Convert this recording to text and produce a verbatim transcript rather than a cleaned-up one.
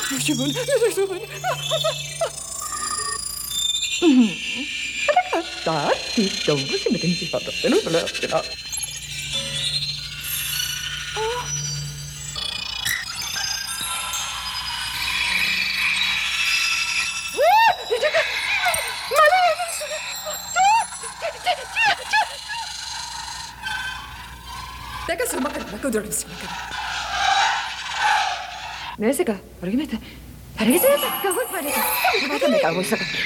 Siobhan, Siobhan. Da, die Dumme, sie mit dem sie hat. Genau. Teka, sumakal. Nakudur ka sumakal. Nese ka, parang gimita. Parang gimita. Kawag pa rin ka. Kawag pa rin ka.